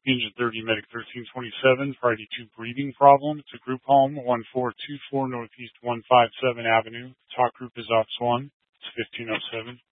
Engine 30 Medic 1327 for ID2 breathing problem. It's a group home, 1424 Northeast 157 Avenue. Talk group is Ops 1. It's 1507.